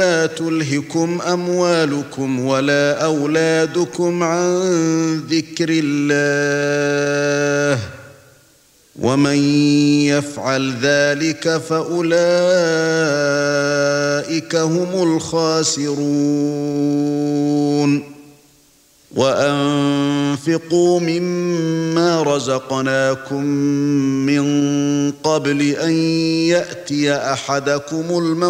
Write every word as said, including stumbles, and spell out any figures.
لا تلهكم أموالكم ولا أولادكم عن ذكر الله ومن يفعل ذلك فأولئك هم الخاسرون وأنفقوا مما رزقناكم من قبل أن يأتي أحدكم الموت